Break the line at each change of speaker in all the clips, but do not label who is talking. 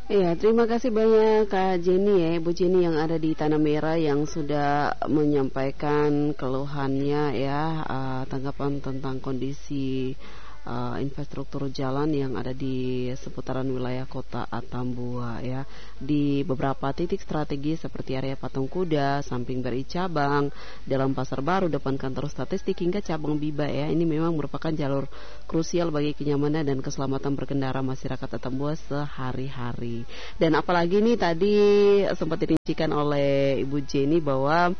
Iya, terima kasih banyak Kak Jenny ya, Ibu Jenny yang ada di Tanah Merah yang sudah menyampaikan keluhannya ya, tanggapan tentang kondisi infrastruktur jalan yang ada di seputaran wilayah kota Atambua ya, di beberapa titik strategi seperti area Patung Kuda, samping BRI Cabang, dalam Pasar Baru, depan kantor statistik hingga cabang Biba ya. Ini memang merupakan jalur krusial bagi kenyamanan dan keselamatan berkendara masyarakat Atambua sehari-hari. Dan apalagi nih tadi sempat dirincikan oleh Ibu Jenny bahwa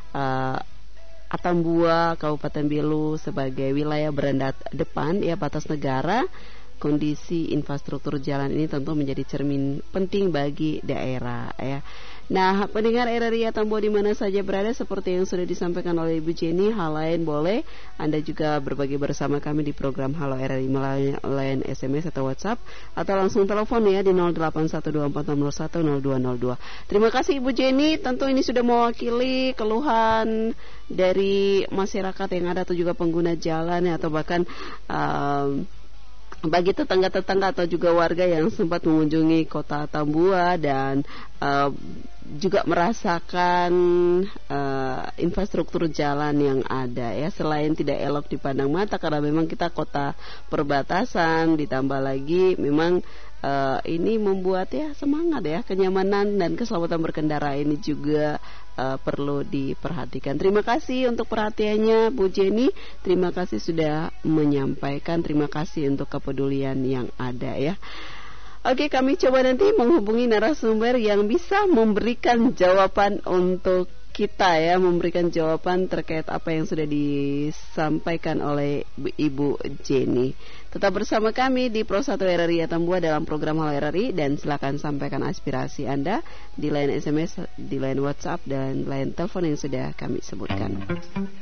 Atambua, Kabupaten Belu sebagai wilayah beranda depan ya batas negara, kondisi infrastruktur jalan ini tentu menjadi cermin penting bagi daerah ya. Nah, pendengar RRI Atambua di mana saja berada, seperti yang sudah disampaikan oleh Ibu Jenny, hal lain boleh Anda juga berbagi bersama kami di program Halo RRI melalui SMS atau WhatsApp atau langsung telepon ya di 081246010202. Terima kasih Ibu Jenny, tentu ini sudah mewakili keluhan dari masyarakat yang ada atau juga pengguna jalan ya, atau bahkan bagi tetangga-tetangga atau juga warga yang sempat mengunjungi kota Atambua dan juga merasakan infrastruktur jalan yang ada ya, selain tidak elok dipandang mata karena memang kita kota perbatasan, ditambah lagi memang ini membuat ya semangat ya, kenyamanan dan keselamatan berkendara ini juga perlu diperhatikan. Terima kasih untuk perhatiannya Bu Jenny, terima kasih sudah menyampaikan, terima kasih untuk kepedulian yang ada ya. Oke, kami coba nanti menghubungi narasumber yang bisa memberikan jawaban untuk kita ya, memberikan jawaban terkait apa yang sudah disampaikan oleh Ibu Jenny. Tetap bersama kami di Pro 1 RRI Atambua dalam program Halo RRI, dan silakan sampaikan aspirasi Anda di line SMS, di line WhatsApp dan line telepon yang sudah kami sebutkan.